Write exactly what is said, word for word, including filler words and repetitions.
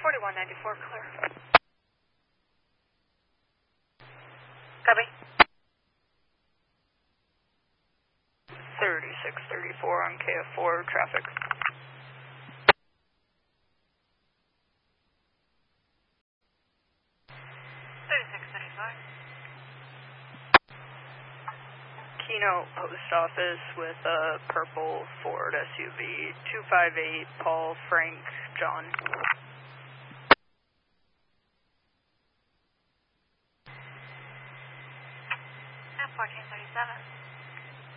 forty-one ninety-four, clear. Copy. thirty-six thirty-four on K F four, traffic. thirty-six thirty-five. Keynote Post Office with a purple Ford S U V, two five eight, Paul, Frank, John. fourteen thirty-seven.